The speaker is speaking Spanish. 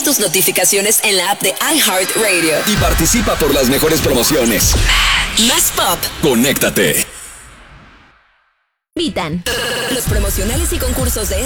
tus notificaciones en la app de iHeartRadio. Y participa por las mejores promociones. Más pop. Conéctate. Invitan. Los promocionales y concursos de